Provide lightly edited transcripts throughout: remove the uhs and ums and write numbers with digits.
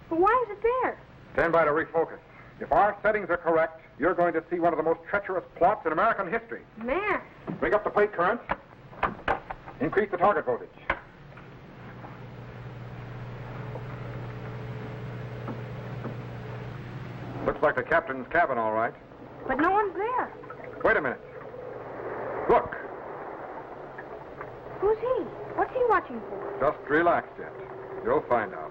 But why is it there? Stand by to refocus. If our settings are correct, you're going to see one of the most treacherous plots in American history. Man. Bring up the plate current. Increase the target voltage. Looks like the captain's cabin, all right. But no one's there. Wait a minute. Look. Who's he? What's he watching for? Just relax, Jet. You'll find out.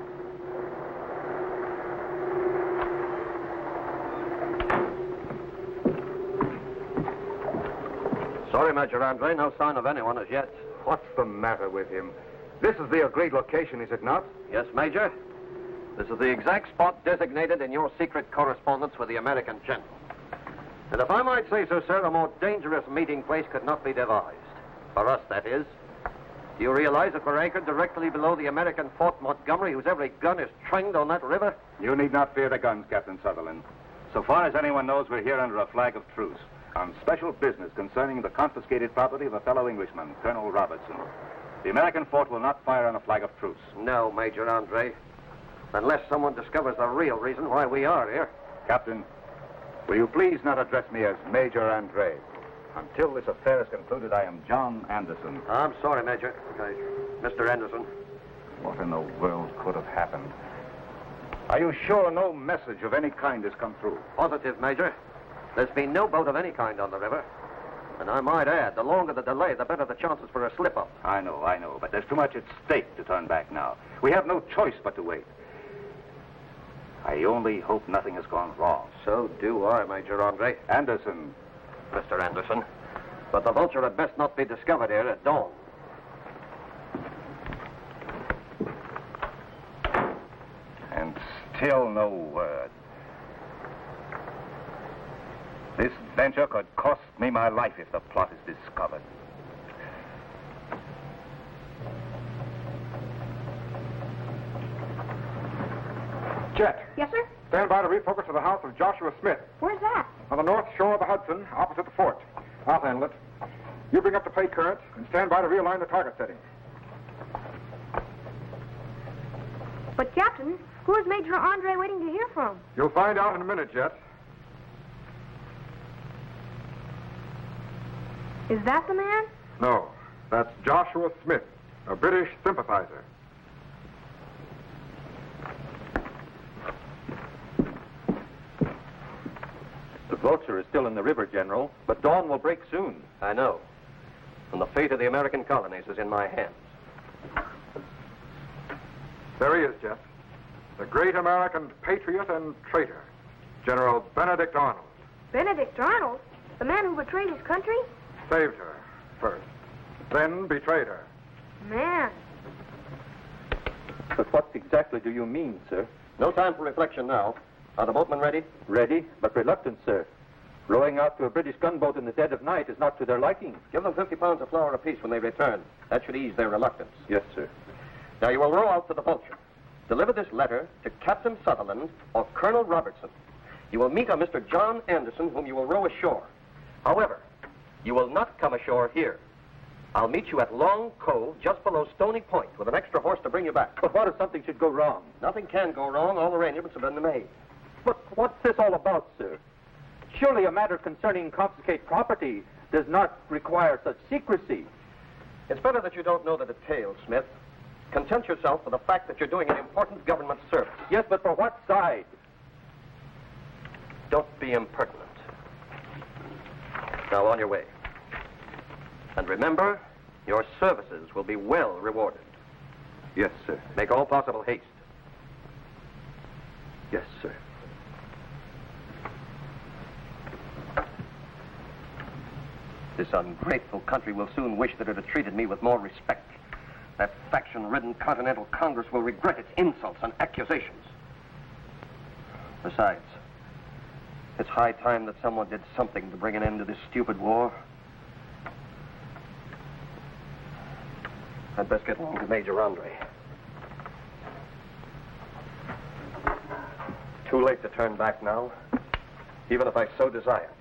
Sorry, Major Andre. No sign of anyone as yet. What's the matter with him? This is the agreed location, is it not? Yes, Major. This is the exact spot designated in your secret correspondence with the American general. And if I might say so, sir, a more dangerous meeting place could not be devised. For us, that is. Do you realize that we're anchored directly below the American Fort Montgomery, whose every gun is trained on that river? You need not fear the guns, Captain Sutherland. So far as anyone knows, we're here under a flag of truce on special business concerning the confiscated property of a fellow Englishman, Colonel Robertson. The American fort will not fire on a flag of truce. No, Major Andre. Unless someone discovers the real reason why we are here. Captain, will you please not address me as Major Andre? Until this affair is concluded, I am John Anderson. I'm sorry, Major. Mr. Anderson. What in the world could have happened? Are you sure no message of any kind has come through? Positive, Major. There's been no boat of any kind on the river. And I might add, the longer the delay, the better the chances for a slip-up. I know, but there's too much at stake to turn back now. We have no choice but to wait. I only hope nothing has gone wrong. So do I, Major Andre. Anderson. Mr. Anderson. But the Vulture had best not be discovered here at dawn. And still no word. This venture could cost me my life if the plot is discovered. Jet. Yes, sir? Stand by to refocus to the house of Joshua Smith Where's that? on the north shore of the Hudson, opposite the fort. I'll handle it. You bring up the plate current and stand by to realign the target setting. But, Captain, who is Major Andre waiting to hear from? You'll find out in a minute, Jet. Is that the man? No, that's Joshua Smith, a British sympathizer. The Vulture is still in the river, General, but dawn will break soon. I know. And the fate of the American colonies is in my hands. There he is, Jet. The great American patriot and traitor, General Benedict Arnold. Benedict Arnold? The man who betrayed his country? Saved her first, then betrayed her. Man. But what exactly do you mean, sir? No time for reflection now. Are the boatmen ready? Ready, but reluctant, sir. Rowing out to a British gunboat in the dead of night is not to their liking. Give them 50 pounds of flour apiece when they return. That should ease their reluctance. Yes, sir. Now, you will row out to the Vulture. Deliver this letter to Captain Sutherland or Colonel Robertson. You will meet a Mr. John Anderson, whom you will row ashore. However, you will not come ashore here. I'll meet you at Long Cove, just below Stony Point, with an extra horse to bring you back. But what if something should go wrong? Nothing can go wrong. All arrangements have been made. But what's this all about, sir? Surely a matter concerning confiscate property does not require such secrecy. It's better that you don't know the details, Smith. Content yourself with the fact that you're doing an important government service. Yes, but for what side? Don't be impertinent. Now, on your way. And remember, your services will be well rewarded. Yes, sir. Make all possible haste. Yes, sir. This ungrateful country will soon wish that it had treated me with more respect. That faction-ridden Continental Congress will regret its insults and accusations. Besides, it's high time that someone did something to bring an end to this stupid war. I'd best get along to Major Andre. Too late to turn back now, even if I so desire.